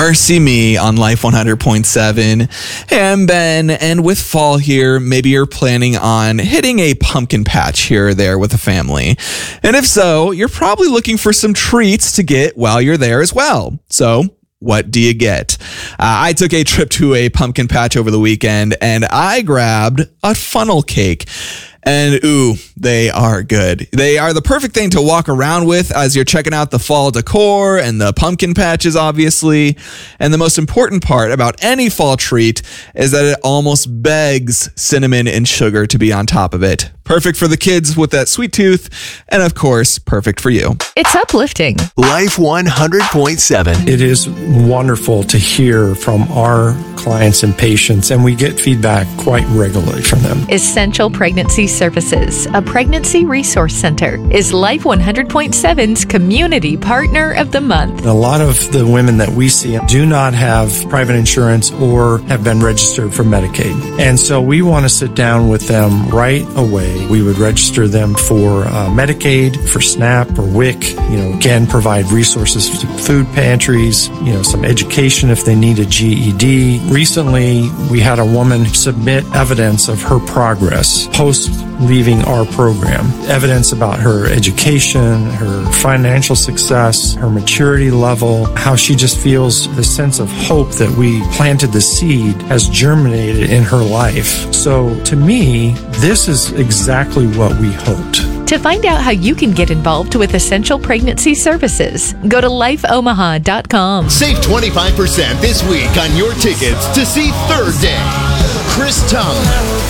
Mercy Me on Life 100.7. Hey, I'm Ben, and with fall here, maybe you're planning on hitting a pumpkin patch here or there with a family. And if so, you're probably looking for some treats to get while you're there as well. So, what do you get? I took a trip to a pumpkin patch over the weekend, and I grabbed a funnel cake. And ooh, they are good. They are the perfect thing to walk around with as you're checking out the fall decor and the pumpkin patches, obviously. And the most important part about any fall treat is that it almost begs cinnamon and sugar to be on top of it. Perfect for the kids with that sweet tooth, and of course, perfect for you. It's uplifting. Life 100.7. It is wonderful to hear from our clients and patients, and we get feedback quite regularly from them. Essential Pregnancy Services, a pregnancy resource center, is Life 100.7's Community Partner of the Month. A lot of the women that we see do not have private insurance or have been registered for Medicaid. And so we want to sit down with them right away. We would register them for Medicaid, for SNAP or WIC, again, provide resources to food pantries, some education if they need a GED. Recently, we had a woman submit evidence of her progress post leaving our program. Evidence about her education, her financial success, her maturity level, how she just feels the sense of hope that we planted the seed has germinated in her life. So to me, this is exactly what we hoped. To find out how you can get involved with Essential Pregnancy Services, go to lifeomaha.com. Save 25% this week on your tickets to see Third Day. Chris Tomlin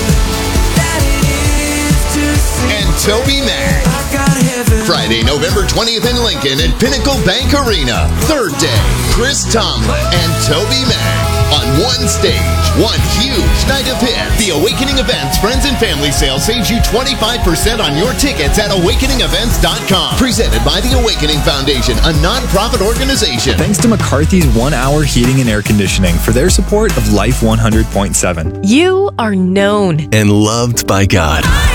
and Toby Mac. Friday, November 20th in Lincoln at Pinnacle Bank Arena. Third Day, Chris Tomlin and Toby Mac on one stage. One huge night of hits. The Awakening Events Friends and Family Sale saves you 25% on your tickets at awakeningevents.com. Presented by the Awakening Foundation, a non-profit organization. Thanks to McCarthy's 1 Hour Heating and Air Conditioning for their support of Life 100.7. You are known And loved by God.